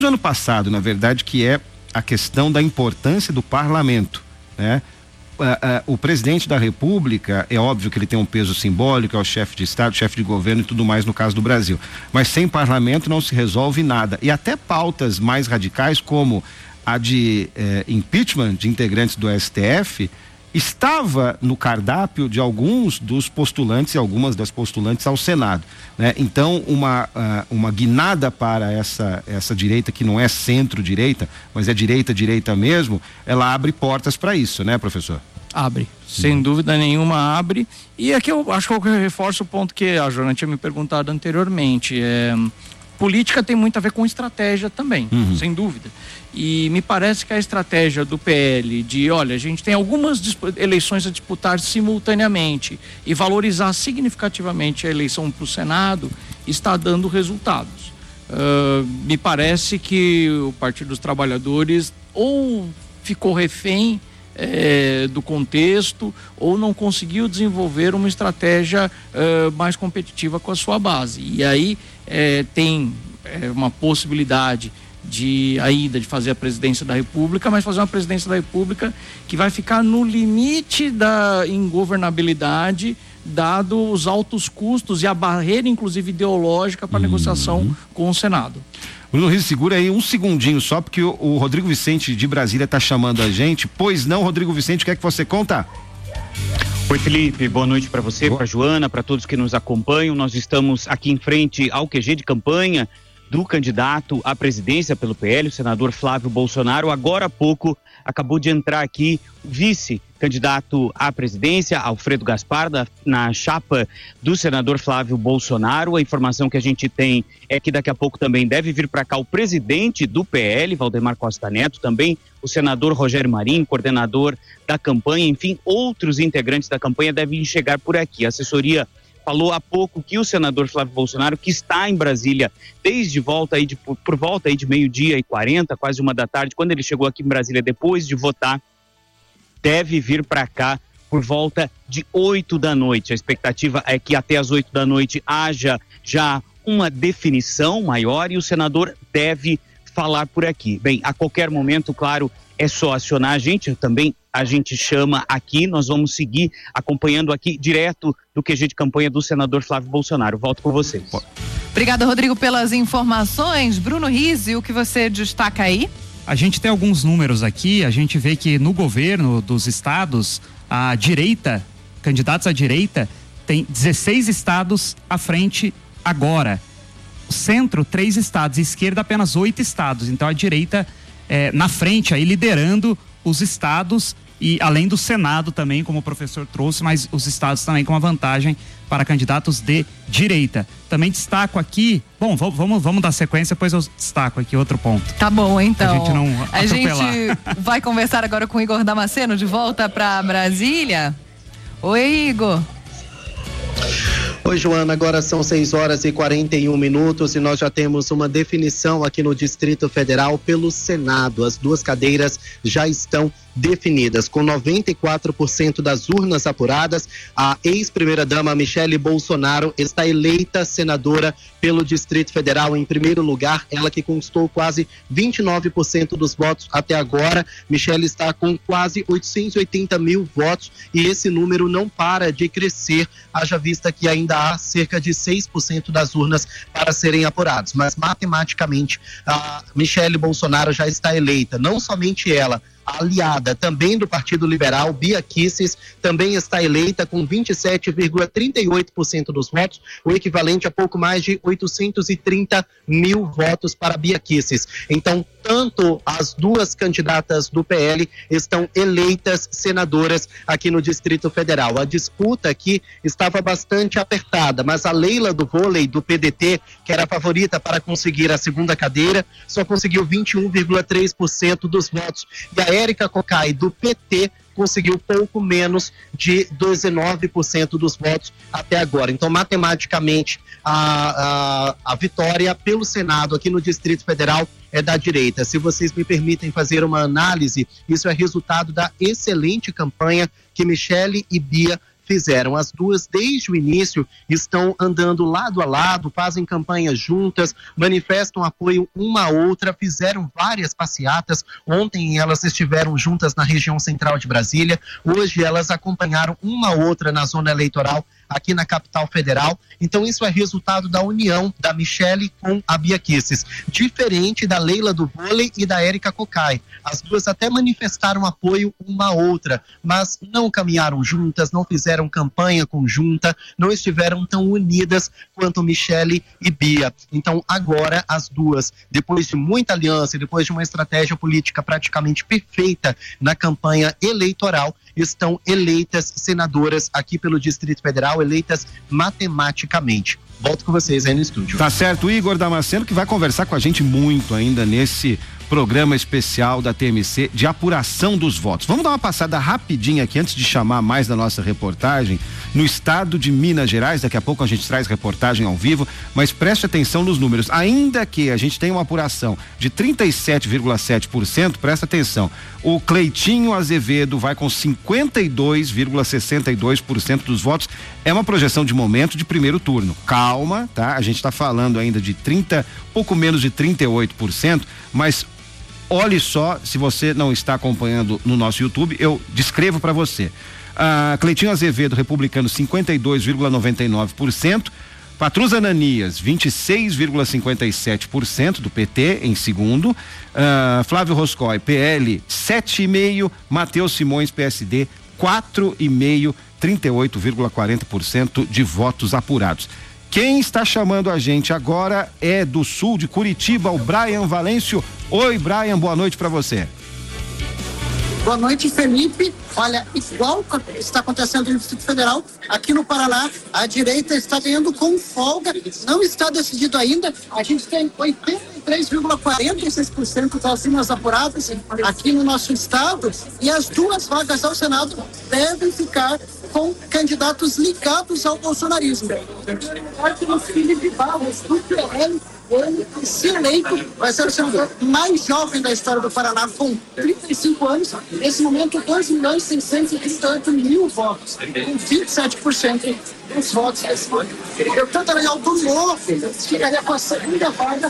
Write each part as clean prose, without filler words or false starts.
do ano passado, na verdade, que é a questão da importância do parlamento, né? O presidente da República, é óbvio que ele tem um peso simbólico, é o chefe de Estado, chefe de governo e tudo mais no caso do Brasil, mas sem parlamento não se resolve nada, e até pautas mais radicais como a de impeachment de integrantes do STF estava no cardápio de alguns dos postulantes e algumas das postulantes ao Senado, né? Então uma guinada para essa direita, que não é centro-direita, mas é direita mesmo, ela abre portas para isso, né, professor? Abre, sem dúvida nenhuma abre. E aqui eu acho que eu reforço o ponto que a Joana tinha me perguntado anteriormente. Política tem muito a ver com estratégia também, sem dúvida. E me parece que a estratégia do PL olha, a gente tem algumas eleições a disputar simultaneamente e valorizar significativamente a eleição para o Senado está dando resultados. Me parece que o Partido dos Trabalhadores ou ficou refém do contexto ou não conseguiu desenvolver uma estratégia mais competitiva com a sua base. E aí tem uma possibilidade de fazer a presidência da República, mas fazer uma presidência da República que vai ficar no limite da ingovernabilidade, dado os altos custos e a barreira, inclusive ideológica, para negociação com o Senado. Bruno Rizzi, segura aí um segundinho só, porque o Rodrigo Vicente de Brasília está chamando a gente. Pois não, Rodrigo Vicente, o que é que você conta? Oi, Felipe, boa noite para você, para Joana, para todos que nos acompanham. Nós estamos aqui em frente ao QG de campanha do candidato à presidência pelo PL, o senador Flávio Bolsonaro. Agora há pouco acabou de entrar aqui o vice-candidato à presidência, Alfredo Gaspar, na chapa do senador Flávio Bolsonaro. A informação que a gente tem é que daqui a pouco também deve vir para cá o presidente do PL, Valdemar Costa Neto, também o senador Rogério Marinho, coordenador da campanha, enfim, outros integrantes da campanha devem chegar por aqui. A assessoria falou há pouco que o senador Flávio Bolsonaro, que está em Brasília desde por volta aí de 12:40, quase 1h, quando ele chegou aqui em Brasília depois de votar, deve vir para cá por volta de 20h. A expectativa é que até as 20h haja já uma definição maior e o senador deve falar por aqui. Bem, a qualquer momento, claro, é só acionar a gente, também a gente chama aqui, nós vamos seguir acompanhando aqui direto do QG de campanha do senador Flávio Bolsonaro. Volto com vocês. Obrigada, Rodrigo, pelas informações. Bruno Rizzi, o que você destaca aí? A gente tem alguns números aqui, a gente vê que no governo dos estados, a direita, candidatos à direita, tem 16 estados à frente agora. O centro, 3 estados, esquerda, apenas 8 estados. Então a direita na frente, aí liderando os estados e além do Senado também, como o professor trouxe, mas os estados também com uma vantagem para candidatos de direita. Também destaco aqui, bom, vamos dar sequência, depois eu destaco aqui outro ponto. Tá bom, então. A gente não atropelar. A gente vai conversar agora com o Igor Damasceno, de volta para Brasília. Oi, Igor. Oi, Joana, agora são 6h41 e nós já temos uma definição aqui no Distrito Federal pelo Senado. As 2 cadeiras já estão definidas. Com 94% das urnas apuradas, a ex-primeira-dama Michele Bolsonaro está eleita senadora pelo Distrito Federal em primeiro lugar, ela que conquistou quase 29% dos votos até agora. Michele está com quase 880 mil votos e esse número não para de crescer, haja vista que ainda há cerca de 6% das urnas para serem apuradas. Mas matematicamente, a Michele Bolsonaro já está eleita, não somente ela, a aliada também do Partido Liberal, Bia Kicis, também está eleita com 27,38% dos votos, o equivalente a pouco mais de 830 mil votos para Bia Kicis. Então, tanto as 2 candidatas do PL estão eleitas senadoras aqui no Distrito Federal. A disputa aqui estava bastante apertada, mas a Leila do vôlei do PDT, que era a favorita para conseguir a segunda cadeira, só conseguiu 21,3% dos votos. E a Érica Cocai do PT conseguiu pouco menos de 19% dos votos até agora. Então, matematicamente, a vitória pelo Senado aqui no Distrito Federal é da direita. Se vocês me permitem fazer uma análise, isso é resultado da excelente campanha que Michele e Bia fizeram. As duas, desde o início, estão andando lado a lado, fazem campanha juntas, manifestam apoio uma à outra, fizeram várias passeatas. Ontem elas estiveram juntas na região central de Brasília, hoje elas acompanharam uma a outra na zona eleitoral aqui na capital federal. Então isso é resultado da união da Michele com a Bia Kicis, diferente da Leila do vôlei e da Érica Cocai. As duas até manifestaram apoio uma à outra, mas não caminharam juntas, não fizeram campanha conjunta, não estiveram tão unidas quanto Michele e Bia. Então agora as duas, depois de muita aliança e depois de uma estratégia política praticamente perfeita na campanha eleitoral, estão eleitas senadoras aqui pelo Distrito Federal, eleitas matematicamente. Volto com vocês aí no estúdio. Tá certo, Igor Damasceno, que vai conversar com a gente muito ainda nesse programa especial da TMC de apuração dos votos. Vamos dar uma passada rapidinha aqui antes de chamar mais da nossa reportagem no estado de Minas Gerais. Daqui a pouco a gente traz reportagem ao vivo, mas preste atenção nos números. Ainda que a gente tenha uma apuração de 37,7%, presta atenção. O Cleitinho Azevedo vai com 52,62% dos votos. É uma projeção de momento de primeiro turno. Calma, tá? A gente está falando ainda de pouco menos de 38%, mas olhe só, se você não está acompanhando no nosso YouTube, eu descrevo para você. Cleitinho Azevedo, republicano, 52,99%. Patrus Ananias, 26,57% do PT em segundo. Flávio Roscoe, PL, 7,5%. Matheus Simões, PSD, 4,5%, 38,40% de votos apurados. Quem está chamando a gente agora é do sul de Curitiba, o Brian Valêncio. Oi, Brian, boa noite para você. Boa noite, Felipe. Olha, igual está acontecendo no Distrito Federal, aqui no Paraná, a direita está ganhando com folga, não está decidido ainda. A gente tem 83,46% das urnas apuradas aqui no nosso estado, e as duas vagas ao Senado devem ficar com candidatos ligados ao bolsonarismo. O Felipe Barros, do PL, ele, se eleito, vai ser o senador mais jovem da história do Paraná, com 35 anos. Nesse momento, 2.638.000 votos, com 27% dos votos desse momento. Eu tentaria algo novo, ficaria com a segunda vaga,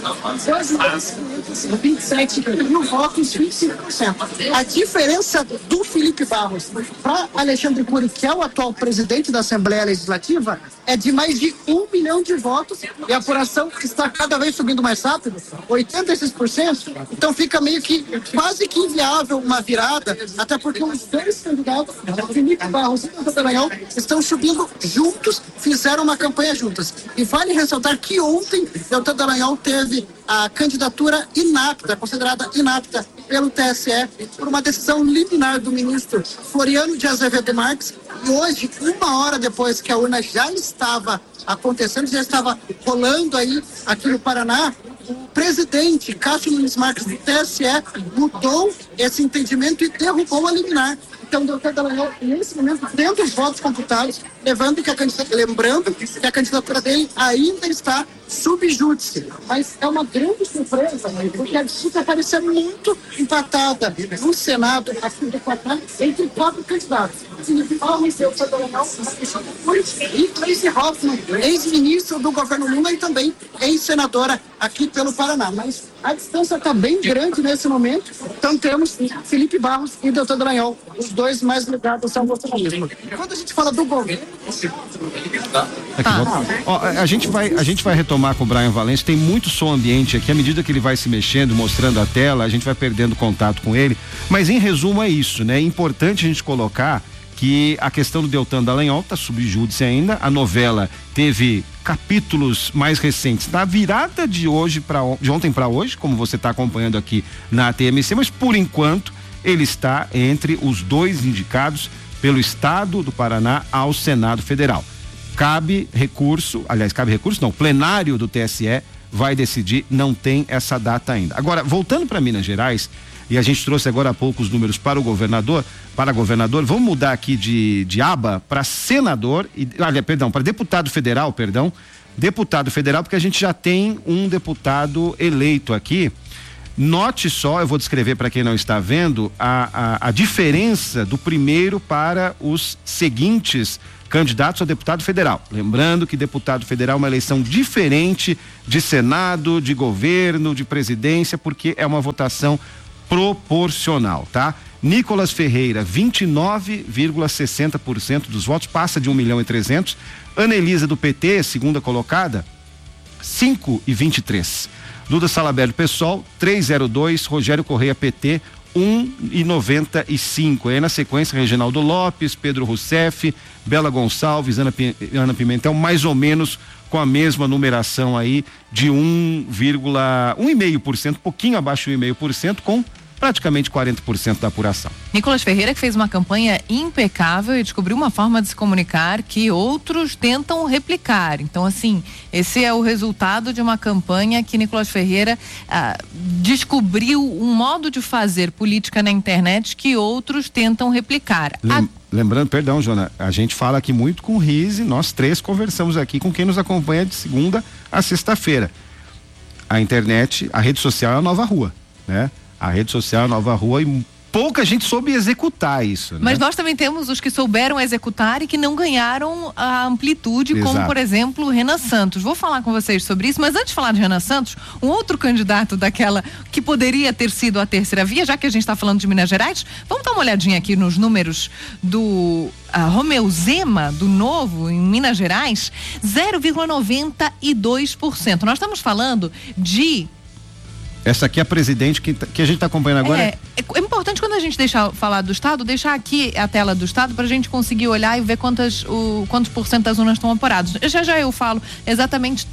2.527.000 votos, 25%. A diferença do Felipe Barros para Alexandre Cury, que é o atual presidente da Assembleia Legislativa, é de mais de 1 milhão de votos, e a apuração está cada vez subindo mais rápido, 86%. Então fica meio que quase que inviável uma virada, até porque os dois candidatos, Felipe Barros e Deltan Dallagnol, estão subindo juntos, fizeram uma campanha juntas. E vale ressaltar que ontem Deltan Dallagnol teve a candidatura inapta, considerada inapta pelo TSE, por uma decisão liminar do ministro Floriano de Azevedo Marques. E hoje, uma hora depois que a urna já estava acontecendo, já estava rolando aí aqui no Paraná, o presidente Cássio Nunes Marques do TSE mudou esse entendimento e derrubou a liminar. Então, Deltan Dallagnol, nesse momento, dentro dos votos computados, lembrando que a candidatura dele ainda está sub júdice. Mas é uma grande surpresa, porque a disputa parecia muito empatada no Senado, aqui do Paraná, entre 4 candidatos. Felipe Barros, Deltan Dallagnol, e Gleisi Hoffmann, ex-ministro do governo Lula e também ex-senadora aqui pelo Paraná. Mas a distância está bem grande nesse momento. Então temos Felipe Barros e Deltan Dallagnol, os dois mais ligados ao bolsonarismo. Quando a gente fala do governo... A gente vai retomar com o Brian Valêncio. Tem muito som ambiente aqui. À medida que ele vai se mexendo, mostrando a tela, a gente vai perdendo contato com ele. Mas em resumo é isso, né? É importante a gente colocar que a questão do Deltan Dallagnol está sob júdice ainda. A novela teve capítulos mais recentes na virada de ontem para hoje, como você está acompanhando aqui na TMC, mas por enquanto ele está entre os dois indicados pelo estado do Paraná ao Senado Federal. O plenário do TSE vai decidir, não tem essa data ainda. Agora, voltando para Minas Gerais, e a gente trouxe agora há pouco os números para governador, vamos mudar aqui de aba para senador, para deputado federal, porque a gente já tem um deputado eleito aqui. Note só, eu vou descrever para quem não está vendo, a diferença do primeiro para os seguintes candidatos a deputado federal. Lembrando que deputado federal é uma eleição diferente de Senado, de governo, de presidência, porque é uma votação proporcional, tá? Nicolas Ferreira, 29,60% dos votos, passa de 1.300.000. Ana Elisa do PT, segunda colocada, 5,23. Duda Salabelli, PSOL, 3,02. Rogério Correia, PT, 1,95. Aí na sequência, Reginaldo Lopes, Pedro Rousseff, Bela Gonçalves, Ana Pimentel, mais ou menos com a mesma numeração aí de 1,5%, pouquinho abaixo de 1,5%, com praticamente 40% da apuração. Nicolas Ferreira, que fez uma campanha impecável e descobriu uma forma de se comunicar que outros tentam replicar. Então, assim, esse é o resultado de uma campanha que Nicolas Ferreira descobriu um modo de fazer política na internet que outros tentam replicar. Lembrando, perdão, Jona, a gente fala aqui muito com o Rise, nós três conversamos aqui com quem nos acompanha de segunda a sexta-feira. A internet, a rede social é a nova rua, né? A rede social é a nova rua e pouca gente soube executar isso, né? Mas nós também temos os que souberam executar e que não ganharam a amplitude, Exato. como, por exemplo, o Renan Santos. Vou falar com vocês sobre isso, mas antes de falar de Renan Santos, um outro candidato daquela que poderia ter sido a terceira via, já que a gente está falando de Minas Gerais, vamos dar uma olhadinha aqui nos números do Romeu Zema, do Novo, em Minas Gerais, 0,92%. Nós estamos falando de... Essa aqui é a presidente que a gente está acompanhando agora. É importante, quando a gente falar do estado, deixar aqui a tela do estado para a gente conseguir olhar e ver quantos por cento das urnas estão apuradas. Já eu falo exatamente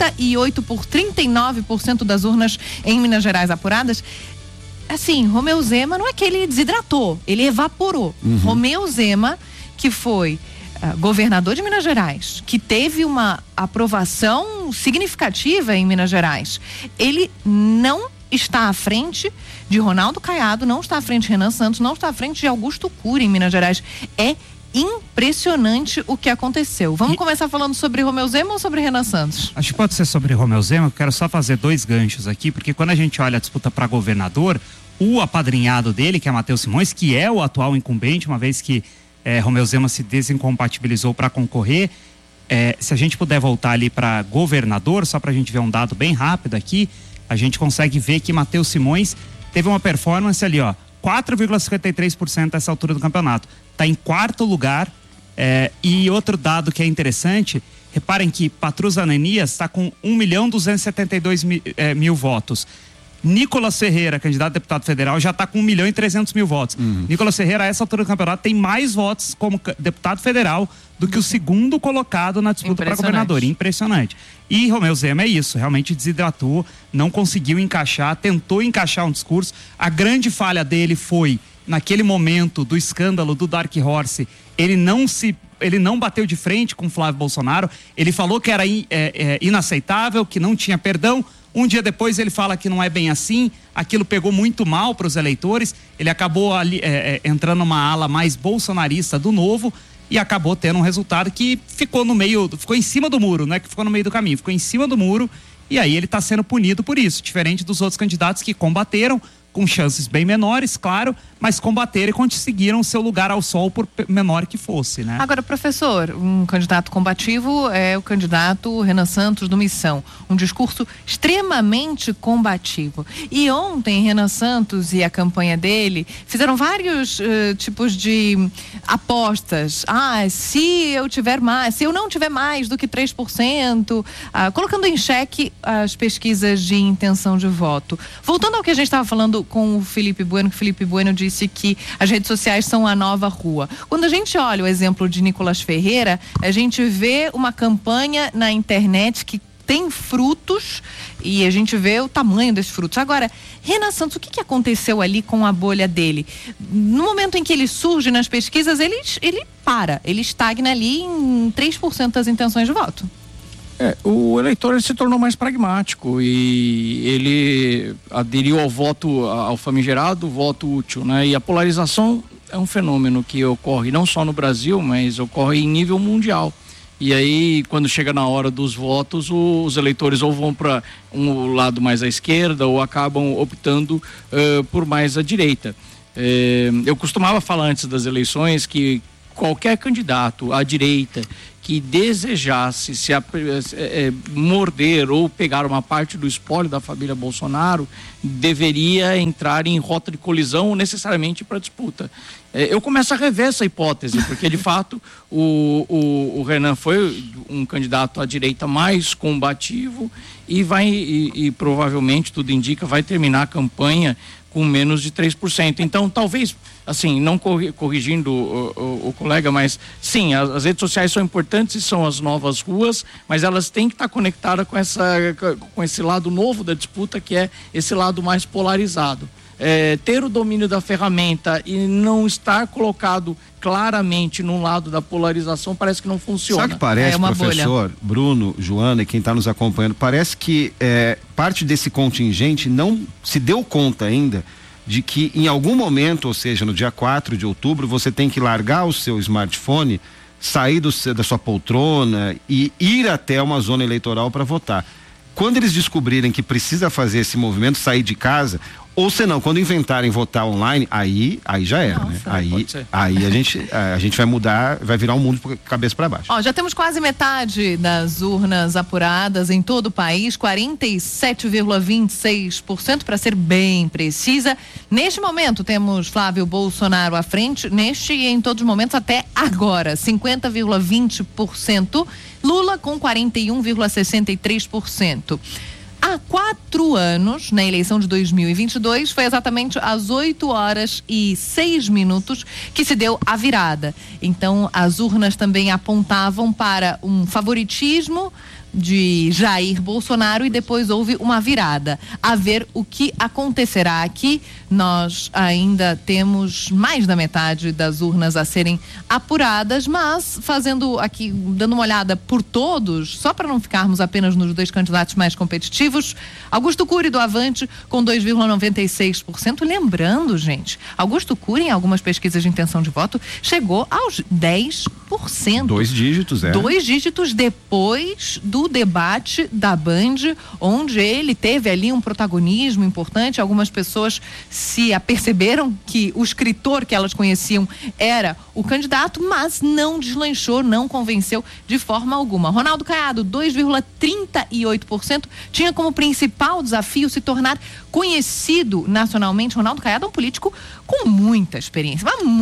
39% das urnas em Minas Gerais apuradas. Assim, Romeu Zema não é que ele desidratou, ele evaporou. Romeu Zema, que foi governador de Minas Gerais, que teve uma aprovação significativa em Minas Gerais, ele não está à frente de Ronaldo Caiado, não está à frente de Renan Santos, não está à frente de Augusto Cury em Minas Gerais. É impressionante o que aconteceu. Vamos começar falando sobre Romeu Zema ou sobre Renan Santos? Acho que pode ser sobre Romeu Zema. Eu quero só fazer 2 ganchos aqui, porque quando a gente olha a disputa para governador, o apadrinhado dele, que é Matheus Simões, que é o atual incumbente, uma vez que Romeu Zema se desincompatibilizou para concorrer. Se a gente puder voltar ali para governador, só para a gente ver um dado bem rápido aqui, a gente consegue ver que Matheus Simões teve uma performance ali, 4,53% nessa altura do campeonato. Está em 4º lugar. E outro dado que é interessante, reparem que Patrus Ananias está com 1.272.000 votos. Nicolas Ferreira, candidato a deputado federal, já está com 1.300.000 votos. Nicolas Ferreira, a essa altura do campeonato, tem mais votos como deputado federal do que o segundo colocado na disputa para governador. Impressionante. E Romeu Zema é isso, realmente desidratou, não conseguiu encaixar, tentou encaixar um discurso. A grande falha dele foi, naquele momento do escândalo do Dark Horse, ele não bateu de frente com Flávio Bolsonaro, ele falou que era inaceitável, que não tinha perdão. Um dia depois ele fala que não é bem assim, aquilo pegou muito mal para os eleitores, ele acabou ali, entrando numa ala mais bolsonarista do Novo e acabou tendo um resultado que ficou em cima do muro, não é que ficou no meio do caminho, ficou em cima do muro e aí ele está sendo punido por isso, diferente dos outros candidatos que combateram, com chances bem menores, claro, mas combateram e conseguiram seu lugar ao sol por menor que fosse, né? Agora, professor, um candidato combativo é o candidato Renan Santos do Missão. Um discurso extremamente combativo. E ontem, Renan Santos e a campanha dele fizeram vários tipos de apostas. Se eu não tiver mais do que 3%, colocando em xeque as pesquisas de intenção de voto. Voltando ao que a gente estava falando com o Felipe Bueno, que o Felipe Bueno disse que as redes sociais são a nova rua. Quando a gente olha o exemplo de Nicolas Ferreira, a gente vê uma campanha na internet que tem frutos e a gente vê o tamanho desses frutos. Agora, Renan Santos, o que aconteceu ali com a bolha dele? No momento em que ele surge nas pesquisas, ele estagna ali em 3% das intenções de voto. O eleitor se tornou mais pragmático e ele aderiu ao famigerado voto útil, né? E a polarização é um fenômeno que ocorre não só no Brasil, mas ocorre em nível mundial. e aí quando chega na hora dos votos, os eleitores ou vão para um lado mais à esquerda ou acabam optando por mais à direita. Eu costumava falar antes das eleições que qualquer candidato à direita que desejasse morder ou pegar uma parte do espólio da família Bolsonaro deveria entrar em rota de colisão necessariamente para disputa. Eu começo a rever essa hipótese, porque de fato o Renan foi um candidato à direita mais combativo e provavelmente, tudo indica, vai terminar a campanha com menos de 3%. Então, talvez, assim, não corrigindo o colega, mas sim, as redes sociais são importantes e são as novas ruas, mas elas têm que estar conectadas com esse lado novo da disputa, que é esse lado mais polarizado. Ter o domínio da ferramenta e não estar colocado claramente num lado da polarização parece que não funciona. Sabe o que parece, professor, bolha. Bruno, Joana e quem está nos acompanhando, parece que parte desse contingente não se deu conta ainda de que em algum momento, ou seja, no dia 4 de outubro, você tem que largar o seu smartphone, sair da sua poltrona e ir até uma zona eleitoral para votar. Quando eles descobrirem que precisa fazer esse movimento, sair de casa, ou senão, quando inventarem votar online, aí já era, né? Aí a gente vai mudar, vai virar um mundo de cabeça para baixo. Já temos quase metade das urnas apuradas em todo o país, 47,26%, para ser bem precisa. Neste momento temos Flávio Bolsonaro à frente, neste e em todos os momentos até agora, 50,20%, Lula com 41,63%. Há 4 anos, na eleição de 2022, foi exatamente às 8h06 que se deu a virada. Então, as urnas também apontavam para um favoritismo de Jair Bolsonaro e depois houve uma virada. A ver o que acontecerá aqui. Nós ainda temos mais da metade das urnas a serem apuradas, mas fazendo aqui, dando uma olhada por todos, só para não ficarmos apenas nos 2 candidatos mais competitivos, Augusto Cury do Avante com 2,96%. Lembrando, gente, Augusto Cury em algumas pesquisas de intenção de voto chegou aos 10%. 2 dígitos, 2 dígitos depois do debate da Band, onde ele teve ali um protagonismo importante. Algumas pessoas se aperceberam que o escritor que elas conheciam era o candidato, mas não deslanchou, não convenceu de forma alguma. Ronaldo Caiado, 2,38%, tinha como principal desafio se tornar conhecido nacionalmente. Ronaldo Caiado é um político com muita experiência,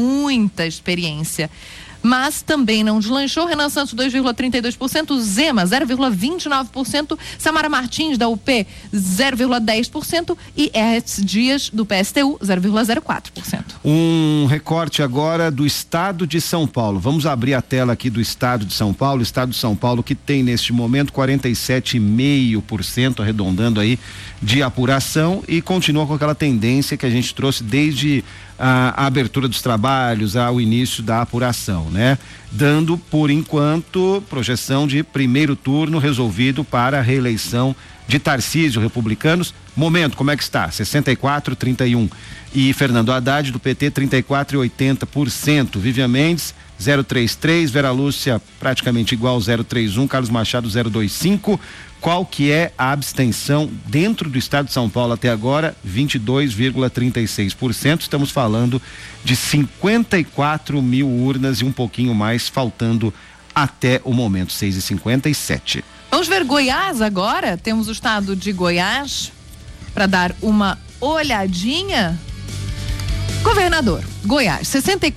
mas também não deslanchou. Renan Santos, 2,32%, Zema, 0,29%, Samara Martins, da UP, 0,10% e Hércules Dias, do PSTU, 0,04%. Um recorte agora do estado de São Paulo. Vamos abrir a tela aqui do estado de São Paulo. O estado de São Paulo que tem neste momento 47,5%, arredondando aí, de apuração e continua com aquela tendência que a gente trouxe desde a abertura dos trabalhos, ao início da apuração, né? Dando, por enquanto, projeção de primeiro turno resolvido para a reeleição de Tarcísio, republicanos. Momento, como é que está? 64,31%. E Fernando Haddad, do PT, 34,80%. Vivian Mendes, 0,33%. Vera Lúcia, praticamente igual, 0,31%. Carlos Machado, 0,25%. Qual que é a abstenção dentro do estado de São Paulo até agora? 22,36%. Estamos falando de 54 mil urnas e um pouquinho mais, faltando até o momento, 6h57. Vamos ver Goiás agora. Temos o estado de Goiás para dar uma olhadinha. Governador, Goiás,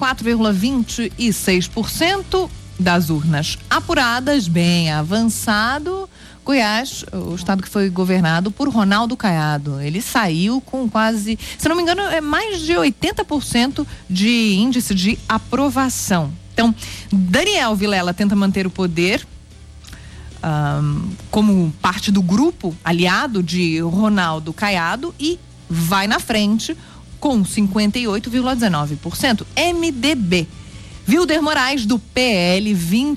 64,26% das urnas apuradas, bem avançado. Goiás, o estado que foi governado por Ronaldo Caiado, ele saiu com quase, se não me engano, mais de 80% de índice de aprovação. Então, Daniel Vilela tenta manter o poder como parte do grupo aliado de Ronaldo Caiado e vai na frente com 58,19%. MDB. Wilder Moraes, do PL,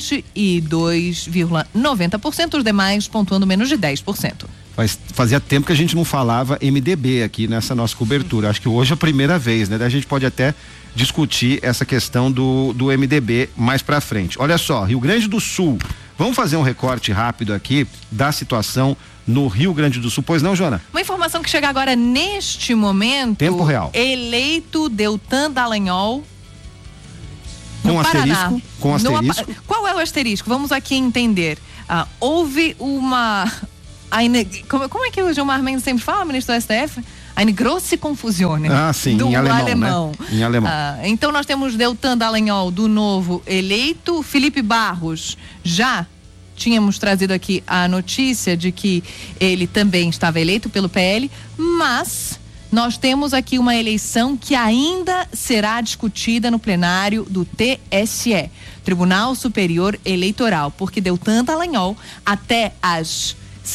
22,90%, os demais pontuando menos de 10%. Fazia tempo que a gente não falava MDB aqui nessa nossa cobertura. Acho que hoje é a primeira vez, né? A gente pode até discutir essa questão do MDB mais pra frente. Olha só, Rio Grande do Sul, Vamos fazer um recorte rápido aqui da situação no Rio Grande do Sul. Pois não, Joana? Uma informação que chega agora neste momento. Tempo real. Eleito Deltan Dallagnol. Com asterisco? Com asterisco. Qual é o asterisco? Vamos aqui entender. Houve uma... Como é que o Gilmar Mendes sempre fala, ministro do STF? Eine grosse Confusione. Sim, do em alemão. Né? Em alemão. Então nós temos Deltan Dallagnol do Novo eleito, Felipe Barros já tínhamos trazido aqui a notícia de que ele também estava eleito pelo PL, mas nós temos aqui uma eleição que ainda será discutida no plenário do TSE, Tribunal Superior Eleitoral, porque Deltan Dallagnol até às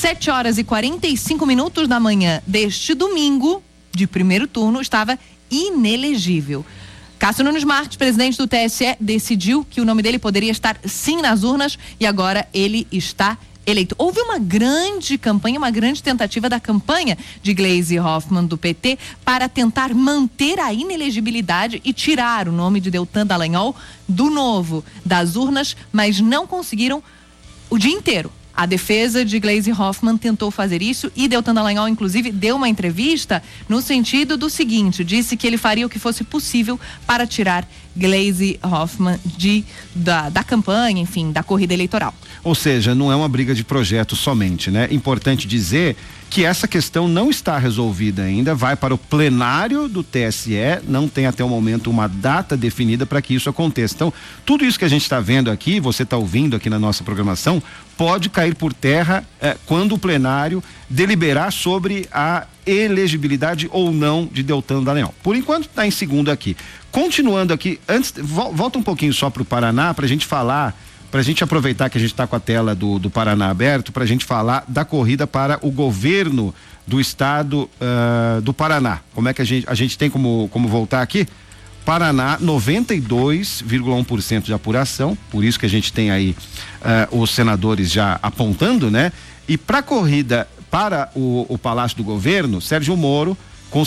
7h45 da manhã deste domingo, de primeiro turno, estava inelegível. Cássio Nunes Marques, presidente do TSE, decidiu que o nome dele poderia estar sim nas urnas e agora ele está eleito. Houve uma grande campanha, uma grande tentativa da campanha de Gleisi Hoffmann do PT para tentar manter a inelegibilidade e tirar o nome de Deltan Dallagnol do Novo das urnas, mas não conseguiram o dia inteiro. A defesa de Gleisi Hoffmann tentou fazer isso e Deltan Dallagnol, inclusive, deu uma entrevista no sentido do seguinte: disse que ele faria o que fosse possível para tirar Gleisi Hoffmann da campanha, enfim, da corrida eleitoral. Ou seja, não é uma briga de projeto somente, né? Importante dizer que essa questão não está resolvida ainda, vai para o plenário do TSE, não tem até o momento uma data definida para que isso aconteça. Então, tudo isso que a gente está vendo aqui, você está ouvindo aqui na nossa programação, pode cair por terra quando o plenário deliberar sobre a elegibilidade ou não de Deltan Dallagnol. Por enquanto está em segundo aqui. Continuando aqui, volta um pouquinho só para o Paraná, para a gente falar, para a gente aproveitar que a gente está com a tela do Paraná aberto, para a gente falar da corrida para o governo do estado do Paraná. Como é que a gente tem como voltar aqui? Paraná, 92,1% de apuração, por isso que a gente tem aí os senadores já apontando, né? E para a corrida para o Palácio do Governo, Sérgio Moro, com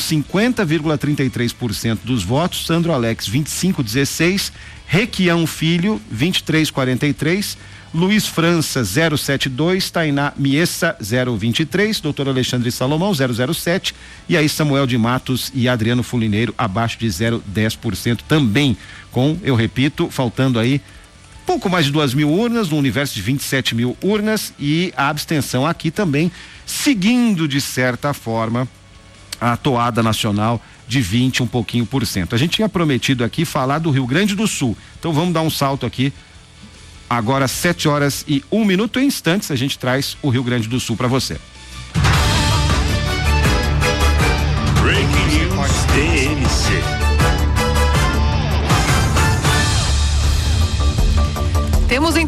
50,33% dos votos, Sandro Alex, 25,16%, Requião Filho, 23,43%, Luiz França, 0,72%, Tainá Miessa, 0,23%, doutor Alexandre Salomão, 0,07%, e aí Samuel de Matos e Adriano Fulineiro, abaixo de 0,10% também, eu repito, faltando aí pouco mais de 2.000 urnas, no universo de 27 mil urnas, e a abstenção aqui também, seguindo de certa forma a toada nacional de 20, um pouquinho por cento. A gente tinha prometido aqui falar do Rio Grande do Sul, então vamos dar um salto aqui. Agora 7h01 em instantes a gente traz o Rio Grande do Sul para você. Breaking News TMC. Temos